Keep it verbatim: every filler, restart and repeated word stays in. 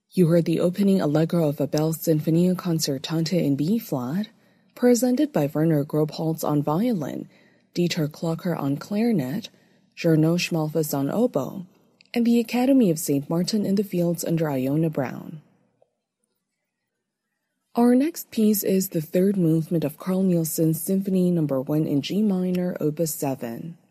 You heard the opening allegro of Abel's Sinfonia Concertante in B-flat, presented by Werner Grobholz on violin, Dieter Klocker on clarinet, Gernot Schmalfuss on oboe, and the Academy of Saint Martin in the Fields under Iona Brown. Our next piece is the third movement of Carl Nielsen's Symphony number one in G minor, opus seven.